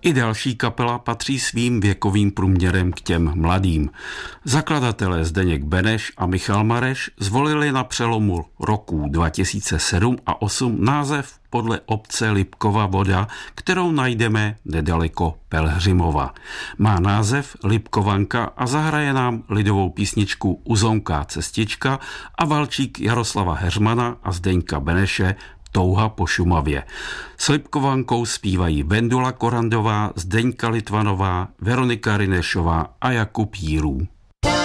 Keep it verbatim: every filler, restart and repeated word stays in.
I další kapela patří svým věkovým průměrem k těm mladým. Zakladatelé Zdeněk Beneš a Michal Mareš zvolili na přelomu roků dva tisíce sedm a osm název podle obce Lipkova Voda, kterou najdeme nedaleko Pelhřimova. Má název Lipkovanka a zahraje nám lidovou písničku Uzonká cestička a valčík Jaroslava Heřmana a Zdeňka Beneše Touha po Šumavě. S Lipkovankou zpívají Vendula Korandová, Zdeňka Litvanová, Veronika Rynešová a Jakub Jírů.